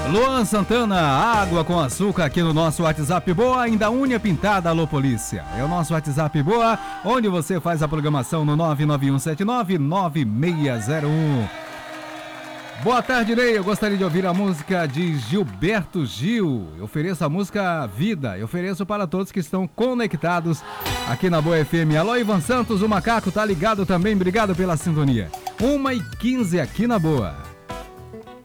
Luan Santana, água com açúcar aqui no nosso WhatsApp Boa, ainda unha pintada, alô polícia. É o nosso WhatsApp Boa, onde você faz a programação no 991799601. Boa tarde, Ney. Eu gostaria de ouvir a música de Gilberto Gil. Eu ofereço a música Vida. Eu ofereço para todos que estão conectados aqui na Boa FM. Alô, Ivan Santos, o Macaco tá ligado também. Obrigado pela sintonia. 1h15 aqui na Boa.